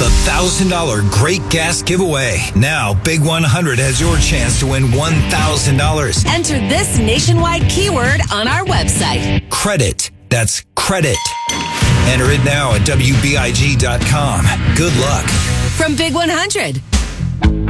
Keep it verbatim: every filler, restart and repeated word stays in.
the one thousand dollars Great Gas Giveaway. Now, Big one hundred has your chance to win one thousand dollars. Enter this nationwide keyword on our website. Credit. That's credit. Enter it now at W B I G dot com. Good luck. From Big one hundred.